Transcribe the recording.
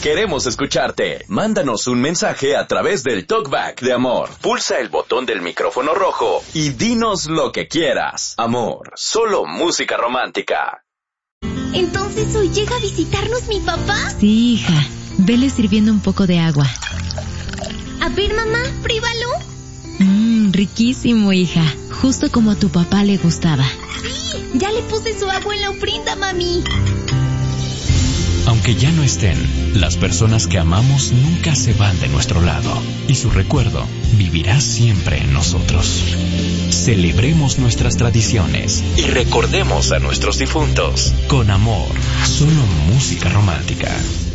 Queremos escucharte. Mándanos un mensaje a través del Talkback de Amor. Pulsa el botón del micrófono rojo y dinos lo que quieras. Amor, solo música romántica. ¿Entonces hoy llega a visitarnos mi papá? Sí, hija. Vele sirviendo un poco de agua. A ver, mamá, pruébalo. Riquísimo, hija. Justo como a tu papá le gustaba. Sí, ya le puse su agua en la ofrenda, mami. Aunque ya no estén, las personas que amamos nunca se van de nuestro lado. Y su recuerdo vivirá siempre en nosotros. Celebremos nuestras tradiciones y recordemos a nuestros difuntos. Con amor, solo música romántica.